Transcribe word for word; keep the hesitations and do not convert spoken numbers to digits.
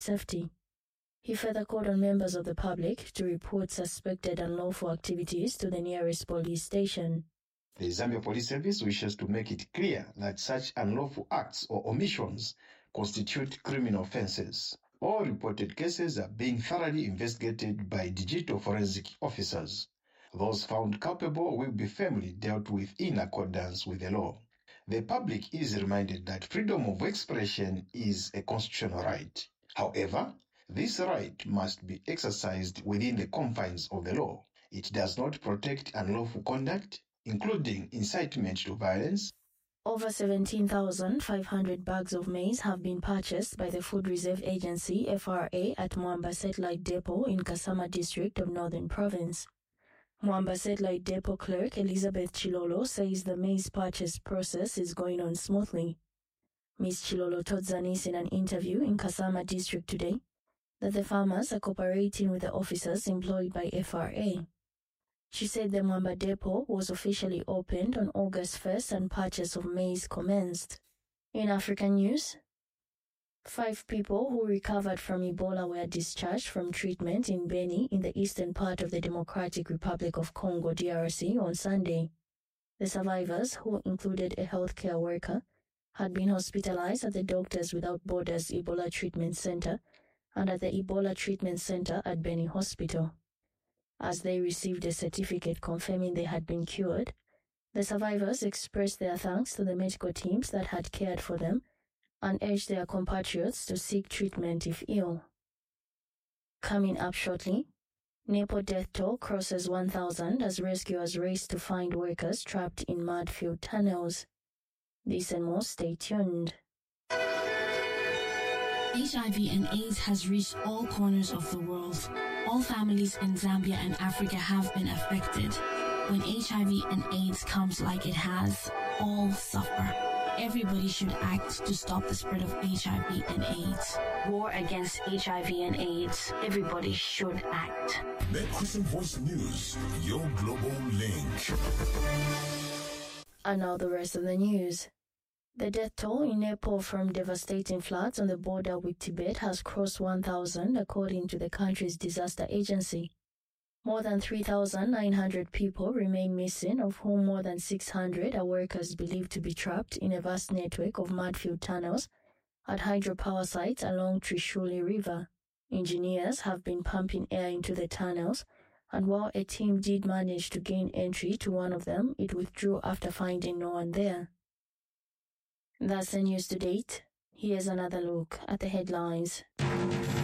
safety. He further called on members of the public to report suspected unlawful activities to the nearest police station. The Zambia Police Service wishes to make it clear that such unlawful acts or omissions constitute criminal offences. All reported cases are being thoroughly investigated by digital forensic officers. Those found culpable will be firmly dealt with in accordance with the law. The public is reminded that freedom of expression is a constitutional right. However, this right must be exercised within the confines of the law. It does not protect unlawful conduct, including incitement to violence. Over seventeen thousand five hundred bags of maize have been purchased by the Food Reserve Agency F R A at Mwamba Satellite Depot in Kasama District of Northern Province. Mwamba Satellite Depot clerk Elizabeth Chilolo says the maize purchase process is going on smoothly. Miz Chilolo told Zanis in an interview in Kasama District today that the farmers are cooperating with the officers employed by F R A. She said the Mwamba Depot was officially opened on August first and purchase of maize commenced. In African news, five people who recovered from Ebola were discharged from treatment in Beni in the eastern part of the Democratic Republic of Congo D R C on Sunday. The survivors, who included a healthcare worker, had been hospitalized at the Doctors Without Borders Ebola Treatment Center and at the Ebola Treatment Center at Beni Hospital. As they received a certificate confirming they had been cured, the survivors expressed their thanks to the medical teams that had cared for them and urged their compatriots to seek treatment if ill. Coming up shortly, Nepo death toll crosses one thousand as rescuers race to find workers trapped in mud-filled tunnels. This and more, stay tuned. H I V and AIDS has reached all corners of the world. All families in Zambia and Africa have been affected. When H I V and AIDS comes like it has, all suffer. Everybody should act to stop the spread of H I V and AIDS. War against H I V and AIDS. Everybody should act. Make Christian Voice News your global link. And now the rest of the news. The death toll in Nepal from devastating floods on the border with Tibet has crossed one thousand, according to the country's disaster agency. More than three thousand nine hundred people remain missing, of whom more than six hundred are workers believed to be trapped in a vast network of mud-filled tunnels at hydropower sites along Trishuli River. Engineers have been pumping air into the tunnels, and while a team did manage to gain entry to one of them, it withdrew after finding no one there. That's the news to date. Here's another look at the headlines.